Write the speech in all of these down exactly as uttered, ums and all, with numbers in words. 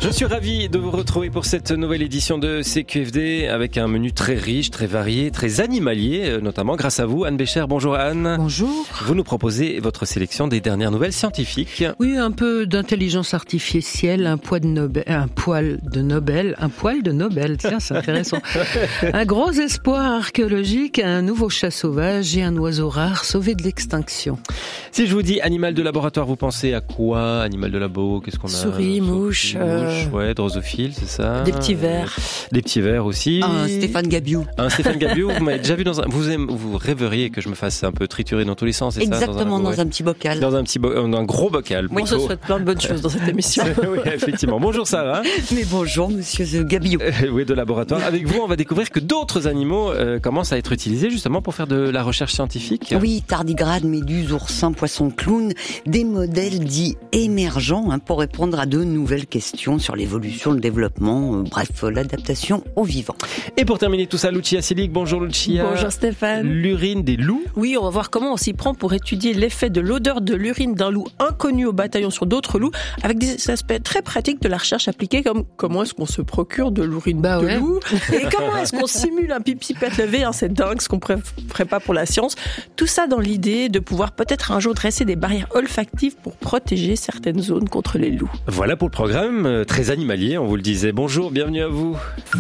Je suis ravi de vous retrouver pour cette nouvelle édition de C Q F D avec un menu très riche, très varié, très animalier, notamment grâce à vous. Anne Bécher, bonjour Anne. Bonjour. Vous nous proposez votre sélection des dernières nouvelles scientifiques. Oui, un peu d'intelligence artificielle, un poil de Nobel, un poil de Nobel, un poil de Nobel, tiens, c'est intéressant. Un gros espoir archéologique, un nouveau chat sauvage et un oiseau rare sauvé de l'extinction. Si je vous dis animal de laboratoire, vous pensez à quoi? Animal de labo, qu'est-ce qu'on a? Souris, mouche, Souris, euh... mouche, ouais, drosophile, c'est ça. Des petits vers. Des petits vers aussi. Un Stéphane Gabiou. Un Stéphane Gabiou, vous m'avez déjà vu dans un, vous aime, vous rêveriez que je me fasse un peu triturer dans tous les sens, c'est Exactement, ça? Exactement, dans, dans un, un petit bocal. Dans un petit bo- dans un gros bocal. Oui, on se souhaite plein de bonnes choses dans cette émission. Oui, effectivement. Bonjour Sarah. Mais bonjour Monsieur Gabiou. Euh, oui, de laboratoire. Avec vous, on va découvrir que d'autres animaux euh, commencent à être utilisés justement pour faire de la recherche scientifique. Oui, tardigrades, méduses, oursins, poissons, clowns, des modèles dits émergents hein, pour répondre à de nouvelles questions sur l'évolution, le développement, euh, bref, l'adaptation au vivant. Et pour terminer tout ça, Lucia Selig. Bonjour Lucia. Bonjour Stéphane. L'urine des loups. Oui, on va voir comment on s'y prend pour étudier l'effet de l'odeur de l'urine d'un loup inconnu au bataillon sur d'autres loups, avec des aspects très pratiques de la recherche appliquée, comme comment est-ce qu'on se procure de l'urine bah de ouais. loup, et comment est-ce qu'on simule un pipi pète levé, hein, c'est dingue ce qu'on ne ferait pas pour la science. Tout ça dans l'idée de pouvoir peut-être un jour dresser des barrières olfactives pour protéger certaines zones contre les loups. Voilà pour le programme, euh, très animalier, on vous le disait. Bonjour, bienvenue à vous.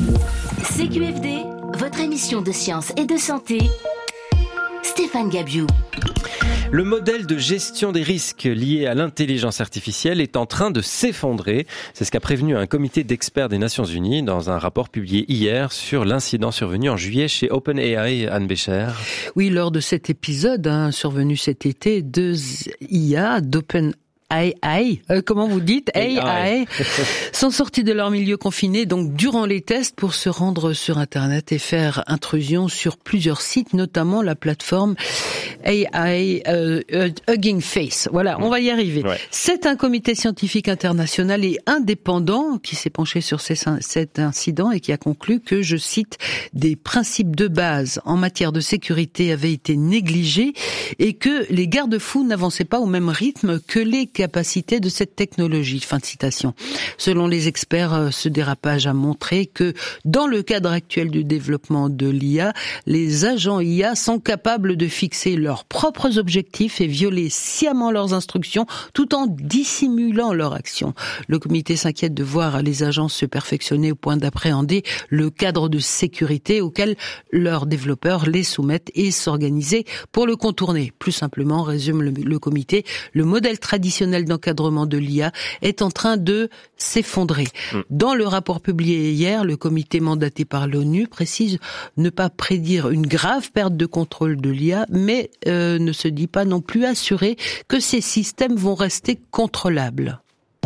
C Q F D, votre émission de science et de santé. Stéphane Gabiou. Le modèle de gestion des risques liés à l'intelligence artificielle est en train de s'effondrer. C'est ce qu'a prévenu un comité d'experts des Nations Unies dans un rapport publié hier sur l'incident survenu en juillet chez OpenAI, Anne Bécher. Oui, lors de cet épisode, hein, survenu cet été, deux I A d'OpenAI A I, euh, comment vous dites A I sont sortis de leur milieu confiné donc durant les tests pour se rendre sur Internet et faire intrusion sur plusieurs sites, notamment la plateforme A I euh, Hugging Face. Voilà, on va y arriver. Ouais. C'est un comité scientifique international et indépendant qui s'est penché sur ces, cet incident et qui a conclu que, je cite, des principes de base en matière de sécurité avaient été négligés et que les garde-fous n'avançaient pas au même rythme que les capacité de cette technologie. Fin de citation. Selon les experts, ce dérapage a montré que dans le cadre actuel du développement de l'I A, les agents I A sont capables de fixer leurs propres objectifs et violer sciemment leurs instructions tout en dissimulant leur action. Le comité s'inquiète de voir les agents se perfectionner au point d'appréhender le cadre de sécurité auquel leurs développeurs les soumettent et s'organiser pour le contourner. Plus simplement, résume le, le comité, le modèle traditionnel d'encadrement de l'I A est en train de s'effondrer. Mmh. Dans le rapport publié hier, le comité mandaté par l'ONU précise ne pas prédire une grave perte de contrôle de l'I A, mais euh, ne se dit pas non plus assuré que ces systèmes vont rester contrôlables.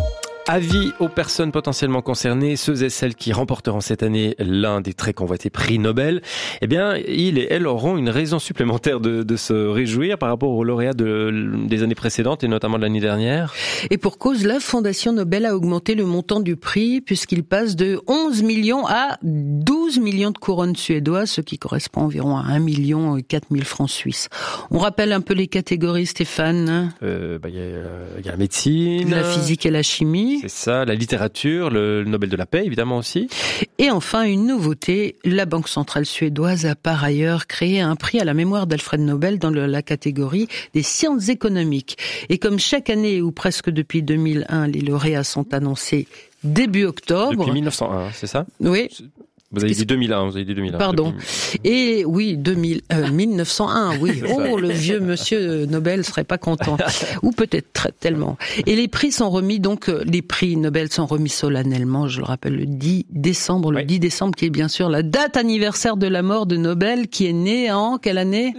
Avis aux personnes potentiellement concernées, ceux et celles qui remporteront cette année l'un des très convoités prix Nobel, eh bien, ils et elles auront une raison supplémentaire de, de se réjouir par rapport aux lauréats de, des années précédentes et notamment de l'année dernière. Et pour cause, la Fondation Nobel a augmenté le montant du prix puisqu'il passe de onze millions à douze millions de couronnes suédoises, ce qui correspond environ à un million quatre mille francs suisses. On rappelle un peu les catégories, Stéphane. Euh, bah, y a, y a la médecine, la physique et la chimie. C'est ça, la littérature, le Nobel de la paix, évidemment aussi. Et enfin, une nouveauté, la Banque centrale suédoise a par ailleurs créé un prix à la mémoire d'Alfred Nobel dans le, la catégorie des sciences économiques. Et comme chaque année, ou presque depuis deux mille un, les lauréats sont annoncés début octobre. Depuis mille neuf cent un, c'est ça? Oui. Vous avez dit deux mille un, vous avez dit deux mille un. Pardon. Et oui, deux mille, euh, mille neuf cent un, oui. Oh, le vieux monsieur Nobel serait pas content. Ou peut-être tellement. Et les prix sont remis, donc, les prix Nobel sont remis solennellement, je le rappelle, le dix décembre, le oui. dix décembre, qui est bien sûr la date anniversaire de la mort de Nobel, qui est née en quelle année?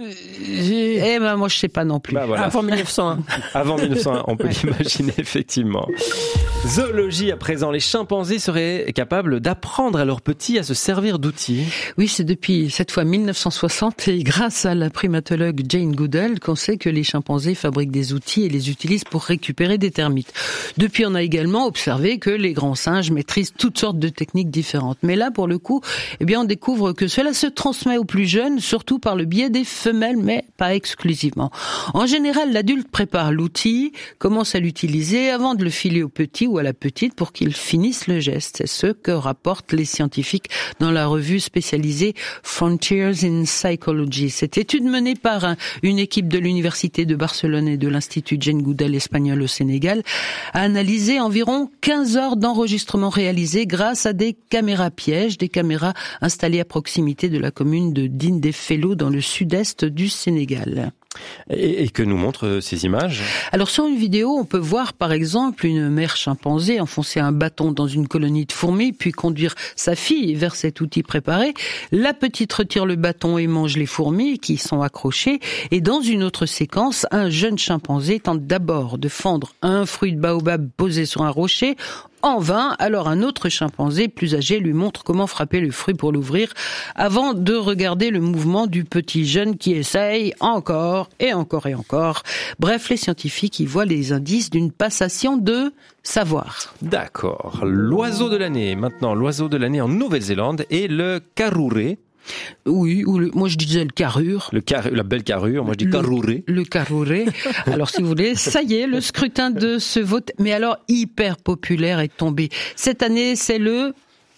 Eh ben, moi, je sais pas non plus. Bah, voilà. Avant mille neuf cent un. Avant mille neuf cent un, on peut l'imaginer, effectivement. Zoologie, à présent. Les chimpanzés seraient capables d'apprendre à leurs petits à se servir d'outil. Oui, c'est depuis cette fois mille neuf cent soixante et grâce à la primatologue Jane Goodall qu'on sait que les chimpanzés fabriquent des outils et les utilisent pour récupérer des termites. Depuis, on a également observé que les grands singes maîtrisent toutes sortes de techniques différentes. Mais là, pour le coup, eh bien, on découvre que cela se transmet aux plus jeunes, surtout par le biais des femelles, mais pas exclusivement. En général, l'adulte prépare l'outil, commence à l'utiliser avant de le filer au petit ou à la petite pour qu'il finisse le geste. C'est ce que rapportent les scientifiques dans la revue spécialisée Frontiers in Psychology. Cette étude menée par un, une équipe de l'Université de Barcelone et de l'Institut Jane Goodall espagnol au Sénégal a analysé environ quinze heures d'enregistrement réalisés grâce à des caméras pièges, des caméras installées à proximité de la commune de Dindéfelo dans le sud-est du Sénégal. Et, et que nous montrent ces images? Alors sur une vidéo, on peut voir par exemple une mère chimpanzé enfoncer un bâton dans une colonie de fourmis, puis conduire sa fille vers cet outil préparé. La petite retire le bâton et mange les fourmis qui sont accrochées. Et dans une autre séquence, un jeune chimpanzé tente d'abord de fendre un fruit de baobab posé sur un rocher. En vain, alors un autre chimpanzé plus âgé lui montre comment frapper le fruit pour l'ouvrir avant de regarder le mouvement du petit jeune qui essaye encore et encore et encore. Bref, les scientifiques y voient les indices d'une passation de savoir. D'accord. L'oiseau de l'année, maintenant, l'oiseau de l'année en Nouvelle-Zélande est le karouré. Oui, ou le, moi je disais le carrure. Le car, la belle carrure, moi je dis karouré. Le, le karouré. Alors si vous voulez, ça y est, le scrutin de ce vote, mais alors hyper populaire, est tombé. Cette année, c'est le...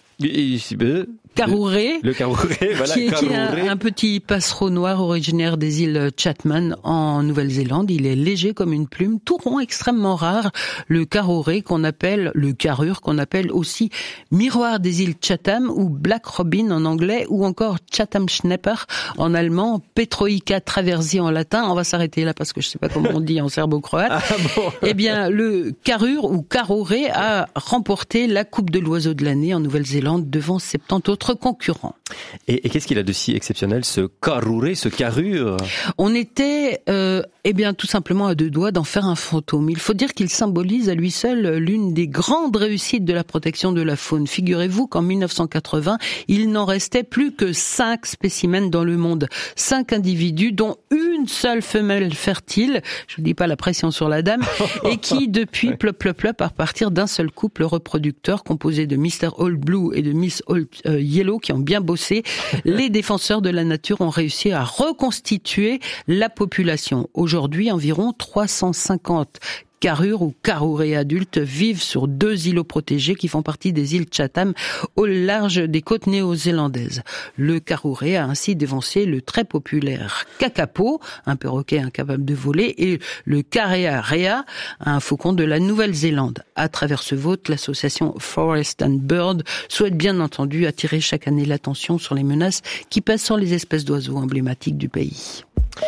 Karouré, le Karouré, voilà, qui est, qui est Karouré. un, un petit passereau noir originaire des îles Chatham en Nouvelle-Zélande. Il est léger comme une plume, tout rond, extrêmement rare. Le Karouré qu'on appelle, le carrure qu'on appelle aussi miroir des îles Chatham ou Black Robin en anglais ou encore Chatham Schnepper en allemand, Petroica traversi en latin. On va s'arrêter là parce que je sais pas comment on dit en serbo-croate. Ah bon. Eh bien, le carrure ou Karouré a remporté la Coupe de l'oiseau de l'année en Nouvelle-Zélande devant soixante-dix autres concurrents. Et, et qu'est-ce qu'il a de si exceptionnel, ce karouré, ce carrure? On était, euh, eh bien, tout simplement à deux doigts d'en faire un fantôme. Il faut dire qu'il symbolise à lui seul l'une des grandes réussites de la protection de la faune. Figurez-vous qu'en mille neuf cent quatre-vingts, il n'en restait plus que cinq spécimens dans le monde. Cinq individus, dont une seule femelle fertile, je ne dis pas la pression sur la dame, et qui, depuis, plop, plop, plop, à partir d'un seul couple reproducteur composé de mister All Blue et de Miss All euh, Yellow, qui ont bien bossé, les défenseurs de la nature ont réussi à reconstituer la population. Aujourd'hui, environ trois cent cinquante carrures ou karourés adultes vivent sur deux îlots protégés qui font partie des îles Chatham au large des côtes néo-zélandaises. Le karouré a ainsi dévancé le très populaire kakapo, un perroquet incapable de voler, et le karea rea, un faucon de la Nouvelle-Zélande. À travers ce vote, l'association Forest and Bird souhaite bien entendu attirer chaque année l'attention sur les menaces qui pèsent sur les espèces d'oiseaux emblématiques du pays.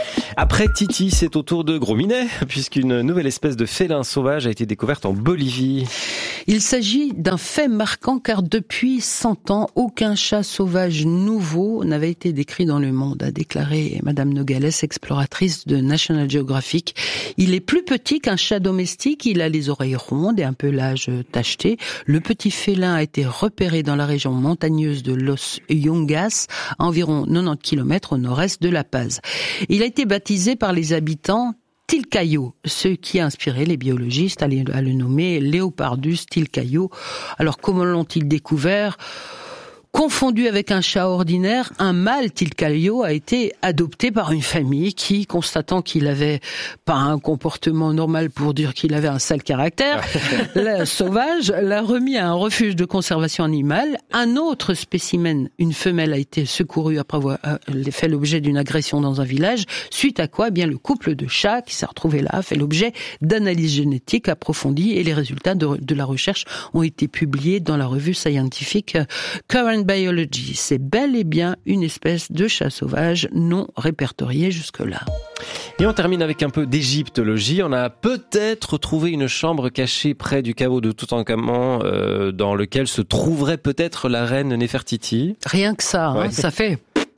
Après Titi, c'est au tour de Gros Minet, puisqu'une nouvelle espèce de félin sauvage a été découverte en Bolivie. Il s'agit d'un fait marquant car depuis cent ans, aucun chat sauvage nouveau n'avait été décrit dans le monde, a déclaré Madame Nogales, exploratrice de National Geographic. Il est plus petit qu'un chat domestique, il a les oreilles rondes et un pelage tacheté. Le petit félin a été repéré dans la région montagneuse de Los Yungas, à environ quatre-vingt-dix kilomètres au nord-est de La Paz. Il a été baptisé par les habitants Tilcayo, ce qui a inspiré les biologistes à le nommer Leopardus tilcayo. Alors comment l'ont-ils découvert ? Confondu avec un chat ordinaire, un mâle tilcayo a été adopté par une famille qui, constatant qu'il avait pas un comportement normal pour dire qu'il avait un sale caractère, la sauvage l'a remis à un refuge de conservation animale. Un autre spécimen, une femelle, a été secourue après avoir fait l'objet d'une agression dans un village, suite à quoi, eh bien, le couple de chats qui s'est retrouvé là a fait l'objet d'analyses génétiques approfondies et les résultats de, de la recherche ont été publiés dans la revue scientifique Current Biology. C'est bel et bien une espèce de chat sauvage non répertoriée jusque-là. Et on termine avec un peu d'égyptologie. On a peut-être trouvé une chambre cachée près du caveau de Toutankhamon euh, dans lequel se trouverait peut-être la reine Néfertiti. Rien que ça, hein, ouais. ça fait...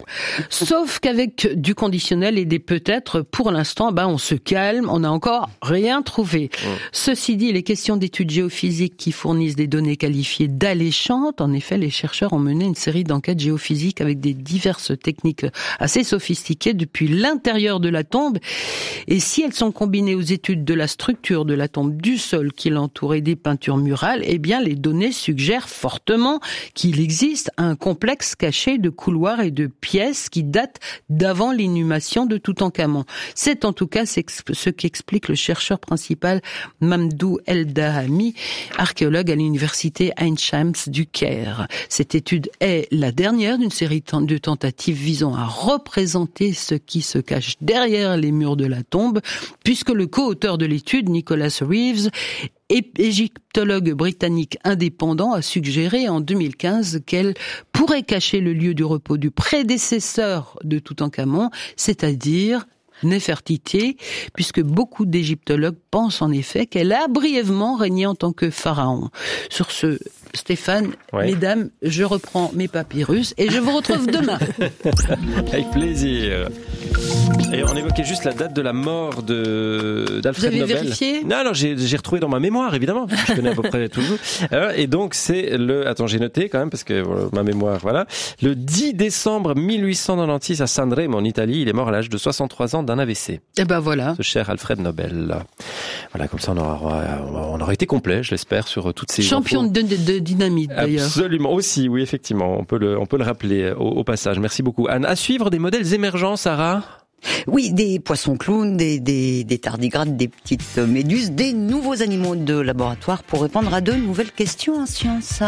Sauf qu'avec du conditionnel et des peut-être, pour l'instant, ben, on se calme, on n'a encore rien trouvé. Mmh. Ceci dit, les questions d'études géophysiques qui fournissent des données qualifiées d'alléchantes, en effet, les chercheurs ont mené une série d'enquêtes géophysiques avec des diverses techniques assez sophistiquées depuis l'intérieur de la tombe. Et si elles sont combinées aux études de la structure de la tombe, du sol qui l'entoure et des peintures murales, eh bien, les données suggèrent fortement qu'il existe un complexe caché de couloirs et de pièces qui datent d'avant l'inhumation de Toutankhamon. C'est en tout cas ce qu'explique le chercheur principal Mamdou El-Dahami, archéologue à l'université Ain Shams du Caire. Cette étude est la dernière d'une série de tentatives visant à représenter ce qui se cache derrière les murs de la tombe, puisque le co-auteur de l'étude, Nicholas Reeves, égyptologue britannique indépendant, a suggéré en deux mille quinze qu'elle pourrait cacher le lieu du repos du prédécesseur de Toutankhamon, c'est-à-dire Néfertiti, puisque beaucoup d'égyptologues pensent en effet qu'elle a brièvement régné en tant que pharaon. Sur ce, Stéphane, ouais. Mesdames, je reprends mes papyrus et je vous retrouve demain. Avec plaisir. Et on évoquait juste la date de la mort de d'Alfred Nobel. Vous avez vérifié ? Non, non, j'ai, j'ai retrouvé dans ma mémoire, évidemment. Je connais à peu près tout. Alors, et donc, c'est le... Attends, j'ai noté quand même, parce que voilà, ma mémoire, voilà. Le dix décembre mille huit cent quatre-vingt-seize à San Remo, en Italie. Il est mort à l'âge de soixante-trois ans d'un A V C. Et ben voilà. Ce cher Alfred Nobel. Voilà, comme ça, on aura, on aura été complet, je l'espère, sur toutes ces... Champion de, de, de dynamite, d'ailleurs. Absolument, aussi, oui, effectivement. On peut le, on peut le rappeler au, au passage. Merci beaucoup, Anne. À suivre des modèles émergents, Sarah ? Oui, des poissons clowns, des, des, des tardigrades, des petites méduses, des nouveaux animaux de laboratoire pour répondre à de nouvelles questions en sciences.